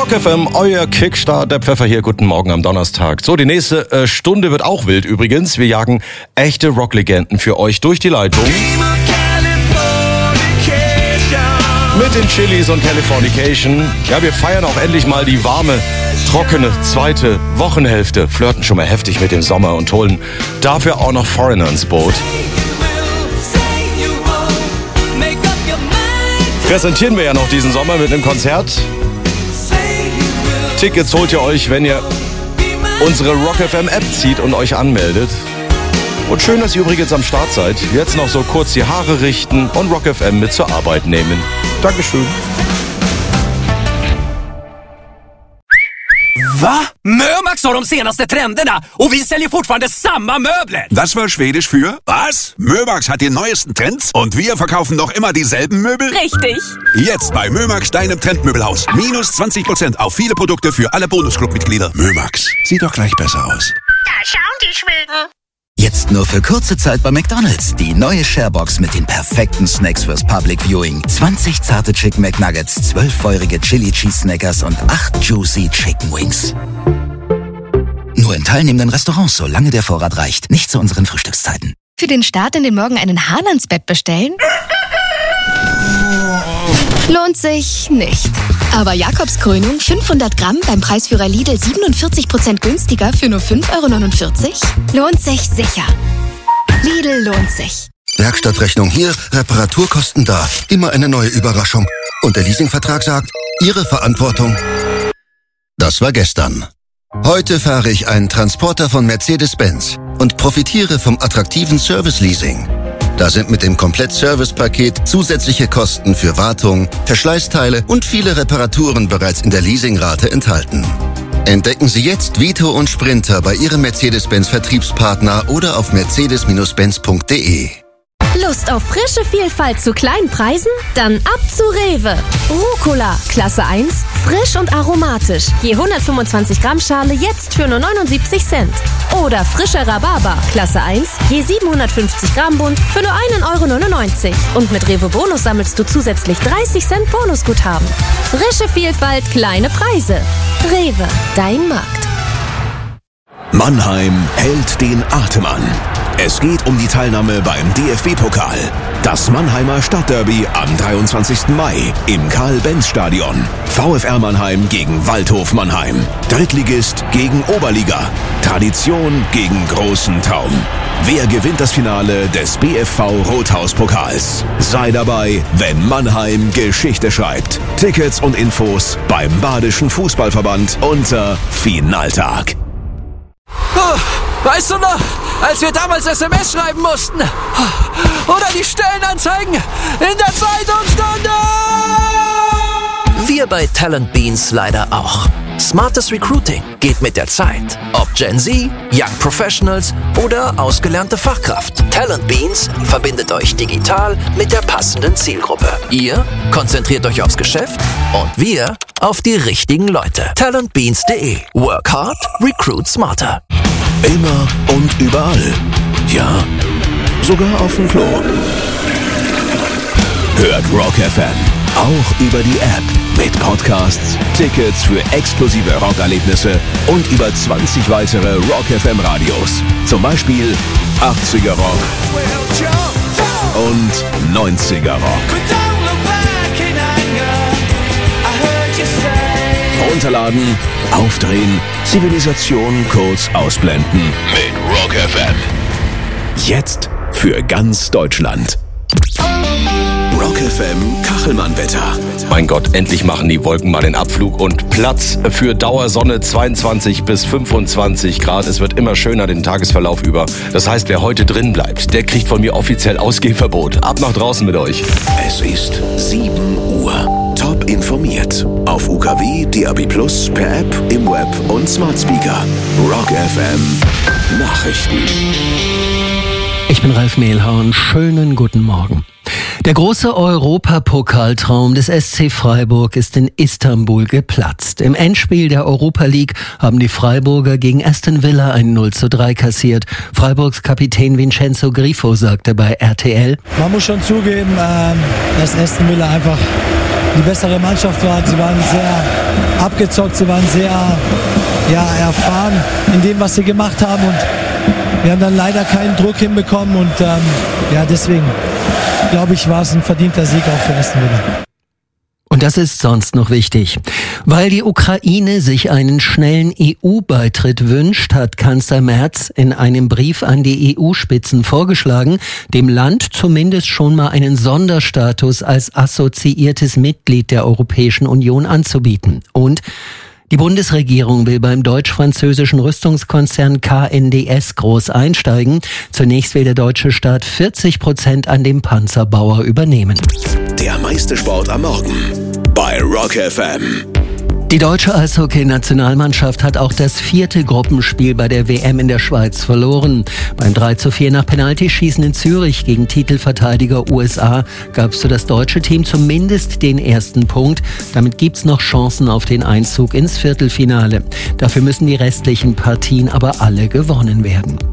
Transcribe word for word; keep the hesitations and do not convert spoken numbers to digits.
Rock F M, euer Kickstart, der Pfeffer hier, guten Morgen am Donnerstag. So, die nächste äh, Stunde wird auch wild übrigens. Wir jagen echte Rocklegenden für euch durch die Leitung. Mit den Chili's und Californication. Ja, wir feiern auch endlich mal die warme, trockene zweite Wochenhälfte. Flirten schon mal heftig mit dem Sommer und holen dafür auch noch Foreigner ins Boot. Präsentieren wir ja noch diesen Sommer mit einem Konzert. Tickets holt ihr euch, wenn ihr unsere Rock F M App zieht und euch anmeldet. Und schön, dass ihr übrigens am Start seid. Jetzt noch so kurz die Haare richten und Rock F M mit zur Arbeit nehmen. Dankeschön. Va? Mömax har de senaste trenderna och vi säljer fortfarande samma möbler. Das war Schwedisch für was? Mömax hat die neuesten Trends und wir verkaufen noch immer dieselben Möbel? Richtig. Jetzt bei Mömax, deinem Trendmöbelhaus. Minus zwanzig Prozent auf viele Produkte für alle Bonusclub-Mitglieder. Mömax, sieht doch gleich besser aus. Da schauen die Schweden. Jetzt nur für kurze Zeit bei McDonald's. Die neue Sharebox mit den perfekten Snacks fürs Public Viewing. zwanzig zarte Chicken McNuggets, zwölf feurige Chili Cheese Snackers und acht Juicy Chicken Wings. Nur in teilnehmenden Restaurants, solange der Vorrat reicht. Nicht zu unseren Frühstückszeiten. Für den Start in den Morgen einen Hahn ans Bett bestellen? Lohnt sich nicht. Aber Jakobskrönung fünfhundert Gramm beim Preisführer Lidl siebenundvierzig Prozent günstiger für nur fünf Euro neunundvierzig? Lohnt sich sicher. Lidl lohnt sich. Werkstattrechnung hier, Reparaturkosten da. Immer eine neue Überraschung. Und der Leasingvertrag sagt, Ihre Verantwortung. Das war gestern. Heute fahre ich einen Transporter von Mercedes-Benz und profitiere vom attraktiven Service-Leasing. Da sind mit dem Komplett-Service-Paket zusätzliche Kosten für Wartung, Verschleißteile und viele Reparaturen bereits in der Leasingrate enthalten. Entdecken Sie jetzt Vito und Sprinter bei Ihrem Mercedes-Benz-Vertriebspartner oder auf mercedes Benz punkt de. Lust auf frische Vielfalt zu kleinen Preisen? Dann ab zu Rewe. Rucola, Klasse eins, frisch und aromatisch. Je hundertfünfundzwanzig Gramm Schale jetzt für nur neunundsiebzig Cent. Oder frischer Rhabarber, Klasse eins, je siebenhundertfünfzig Gramm Bund für nur einen Euro neunundneunzig. Und mit Rewe Bonus sammelst du zusätzlich dreißig Cent Bonusguthaben. Frische Vielfalt, kleine Preise. Rewe, dein Markt. Mannheim hält den Atem an. Es geht um die Teilnahme beim D F B-Pokal. Das Mannheimer Stadtderby am dreiundzwanzigsten Mai im Karl-Benz-Stadion. VfR Mannheim gegen Waldhof Mannheim. Drittligist gegen Oberliga. Tradition gegen großen Traum. Wer gewinnt das Finale des B F V Rothaus-Pokals? Sei dabei, wenn Mannheim Geschichte schreibt. Tickets und Infos beim Badischen Fußballverband unter Finaltag. Oh, weißt du noch, als wir damals S M S schreiben mussten? Oder die Stellenanzeigen in der Zeitungsstunde? Wir bei Talent Beans leider auch. Smartes Recruiting geht mit der Zeit. Ob Gen Z, Young Professionals oder ausgelernte Fachkraft. Talent Beans verbindet euch digital mit der passenden Zielgruppe. Ihr konzentriert euch aufs Geschäft und wir auf die richtigen Leute. talent beans punkt de. Work hard, recruit smarter. Immer und überall. Ja, sogar auf dem Klo. Hört Rock F M auch über die App mit Podcasts, Tickets für exklusive Rockerlebnisse und über zwanzig weitere Rock F M Radios. Zum Beispiel achtziger Rock und neunziger Rock. Runterladen, aufdrehen, Zivilisation kurz ausblenden mit Rock F M. Jetzt für ganz Deutschland. Rock F M Kachelmann-Wetter. Mein Gott, endlich machen die Wolken mal den Abflug und Platz für Dauersonne, zweiundzwanzig bis fünfundzwanzig Grad. Es wird immer schöner den Tagesverlauf über. Das heißt, wer heute drin bleibt, der kriegt von mir offiziell Ausgehverbot. Ab nach draußen mit euch. Es ist sieben Uhr. Top informiert. Auf U K W, D A B plus, per App, im Web und Smart Speaker. Rock F M Nachrichten. Ich bin Ralf Mehlhorn. Schönen guten Morgen. Der große Europapokaltraum des S C Freiburg ist in Istanbul geplatzt. Im Endspiel der Europa League haben die Freiburger gegen Aston Villa ein null zu drei kassiert. Freiburgs Kapitän Vincenzo Grifo sagte bei R T L: Man muss schon zugeben, dass Aston Villa einfach die bessere Mannschaft war. Sie waren sehr abgezockt, sie waren sehr ja, erfahren in dem, was sie gemacht haben und wir haben dann leider keinen Druck hinbekommen und ähm, ja, deswegen glaube ich, war es ein verdienter Sieg auch für Aston Villa. Und das ist sonst noch wichtig. Weil die Ukraine sich einen schnellen E U-Beitritt wünscht, hat Kanzler Merz in einem Brief an die E U-Spitzen vorgeschlagen, dem Land zumindest schon mal einen Sonderstatus als assoziiertes Mitglied der Europäischen Union anzubieten. Und die Bundesregierung will beim deutsch-französischen Rüstungskonzern K N D S groß einsteigen. Zunächst will der deutsche Staat vierzig Prozent an dem Panzerbauer übernehmen. Der meiste Sport am Morgen bei Rock F M. Die deutsche Eishockey-Nationalmannschaft hat auch das vierte Gruppenspiel bei der W M in der Schweiz verloren. Beim drei zu vier nach Penaltyschießen in Zürich gegen Titelverteidiger U S A gab es für das deutsche Team zumindest den ersten Punkt. Damit gibt's noch Chancen auf den Einzug ins Viertelfinale. Dafür müssen die restlichen Partien aber alle gewonnen werden.